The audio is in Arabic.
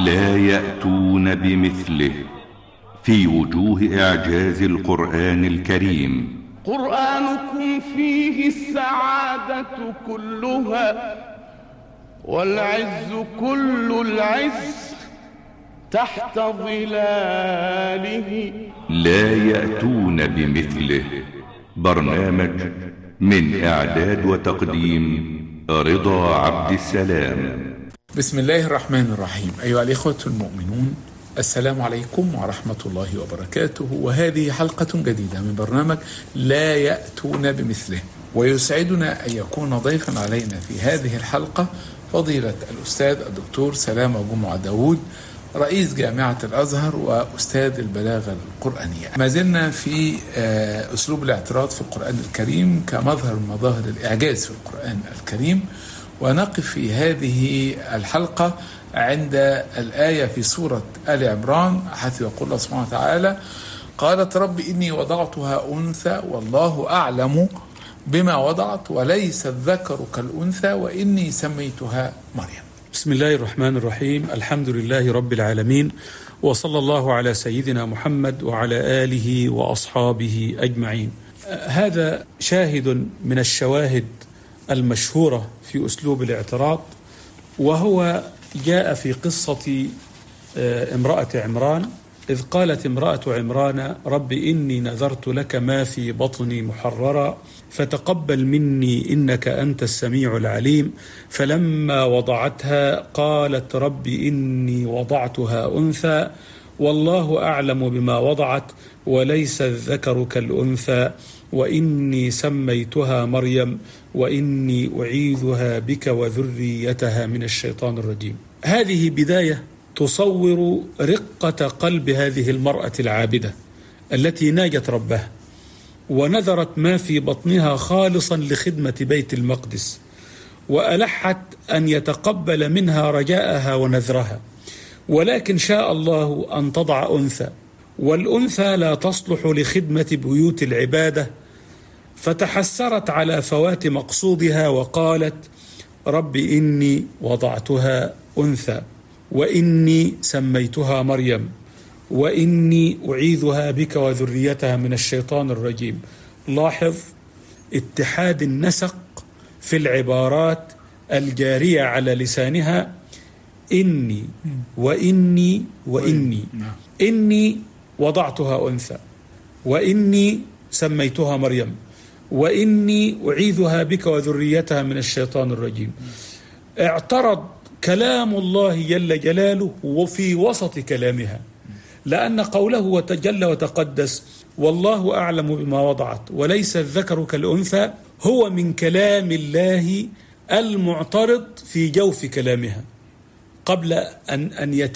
لا يأتون بمثله في وجوه إعجاز القرآن الكريم. قرآنكم فيه السعادة كلها والعز كل العز تحت ظلاله. لا يأتون بمثله. برنامج من إعداد وتقديم رضا عبد السلام. بسم الله الرحمن الرحيم. أيها الإخوة المؤمنون، السلام عليكم ورحمة الله وبركاته، وهذه حلقة جديدة من برنامج لا يأتون بمثله. ويسعدنا أن يكون ضيفا علينا في هذه الحلقة فضيلة الأستاذ الدكتور سلامة جمعة داود، رئيس جامعة الأزهر وأستاذ البلاغة القرآنية. ما زلنا في أسلوب الاعتراض في القرآن الكريم كمظهر من مظاهر الإعجاز في القرآن الكريم، ونقف في هذه الحلقة عند الآية في سورة آل عمران حيث يقول الله سبحانه وتعالى: قالت رب إني وضعتها أنثى والله أعلم بما وضعت وليس الذكر كالأنثى وإني سميتها مريم. بسم الله الرحمن الرحيم. الحمد لله رب العالمين، وصلى الله على سيدنا محمد وعلى آله وأصحابه أجمعين. هذا شاهد من الشواهد المشهورة في أسلوب الاعتراض، وهو جاء في قصة امرأة عمران، إذ قالت امرأة عمران رب إني نذرت لك ما في بطني محررا فتقبل مني إنك أنت السميع العليم. فلما وضعتها قالت رب إني وضعتها أنثى والله أعلم بما وضعت وليس الذكر كالأنثى وإني سميتها مريم وإني أعيذها بك وذريتها من الشيطان الرجيم. هذه بداية تصور رقة قلب هذه المرأة العابدة التي ناجت ربها ونذرت ما في بطنها خالصا لخدمة بيت المقدس، وألحت أن يتقبل منها رجاءها ونذرها، ولكن شاء الله أن تضع أنثى، والأنثى لا تصلح لخدمة بيوت العبادة، فتحسرت على فوات مقصودها وقالت رب إني وضعتها أنثى وإني سميتها مريم وإني أعيذها بك وذريتها من الشيطان الرجيم. لاحظ اتحاد النسق في العبارات الجارية على لسانها، إني وإني وإني. إني وضعتها أنثى وإني سميتها مريم وإني أعيذها بك وذريتها من الشيطان الرجيم. اعترض كلام الله جل جلاله وفي وسط كلامها، لأن قوله تجلى وتقدس والله أعلم بما وضعت وليس الذكر كالأنثى هو من كلام الله المعترض في جوف كلامها قبل أن